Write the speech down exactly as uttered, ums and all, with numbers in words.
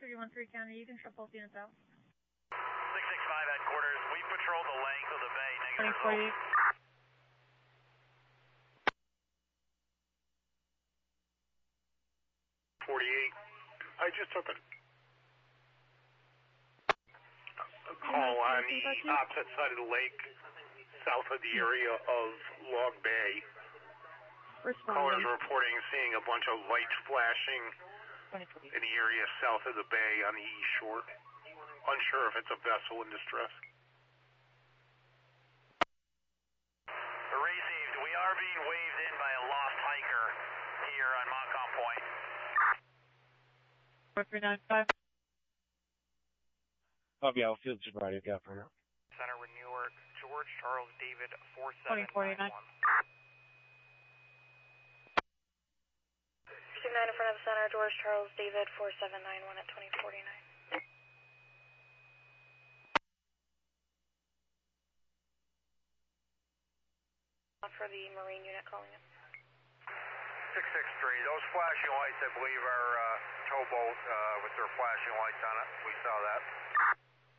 three one three County, you can shut both units out. six six five headquarters, we patrol the length of the bay, negative twenty forty-eight. forty-eight. I just took a, a call on the opposite side of the lake, south of the area of Log Bay. Callers are reporting seeing a bunch of lights flashing in the area south of the bay on the east shore. Unsure if it's a vessel in distress. Received. We are being waved in by a lost hiker here on Montcalm Point. four three nine five. Copy, Field Sobriety, Governor. Center with Newark, George Charles David four seven nine one. nine in front of the center, George Charles David four seven nine one at twenty forty-nine. For the Marine unit calling in. six six three, those flashing lights I believe are uh, towboat uh, with their flashing lights on it. We saw that.